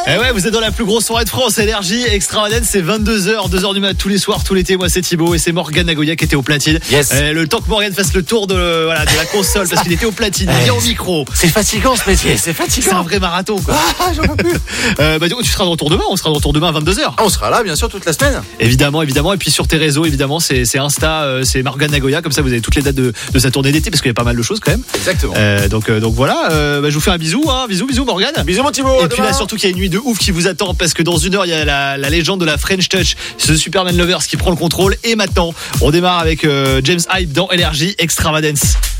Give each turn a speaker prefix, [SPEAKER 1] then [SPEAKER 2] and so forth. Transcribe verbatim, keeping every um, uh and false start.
[SPEAKER 1] Eh ouais, vous êtes dans la plus grosse soirée de France, Énergie Extravagance, c'est vingt-deux heures, deux heures du mat tous les soirs, tout l'été. Moi c'est Thibaut et c'est Morgane Nagoya qui était au platine.
[SPEAKER 2] Yes.
[SPEAKER 1] Euh, le temps que Morgane fasse le tour de, voilà, de la console parce qu'il était au platine, il vient au micro.
[SPEAKER 2] C'est fatigant ce métier, c'est fatigant.
[SPEAKER 1] C'est un vrai marathon quoi.
[SPEAKER 2] Ah, j'en peux plus.
[SPEAKER 1] euh, bah, du coup, tu seras de retour demain, on sera de retour demain à vingt-deux heures.
[SPEAKER 2] On sera là bien sûr toute la semaine.
[SPEAKER 1] Évidemment, évidemment. Et puis sur tes réseaux, évidemment, c'est, c'est Insta, euh, c'est Morgane Nagoya. Comme ça, vous avez toutes les dates de, de sa tournée d'été parce qu'il y a pas mal de choses quand même.
[SPEAKER 2] Exactement.
[SPEAKER 1] Euh, donc, euh, donc voilà, euh, bah, je vous fais un bisou, hein. Bisous, bisous Morgane.
[SPEAKER 2] Bisous mon Thibaut.
[SPEAKER 1] Et puis là, surtout qu'il y a une nuit de ouf qui vous attend parce que dans une heure, il y a la, la légende de la French Touch, ce Superman Lovers qui prend le contrôle. Et maintenant, on démarre avec euh, James Hype dans Énergie Extravagance.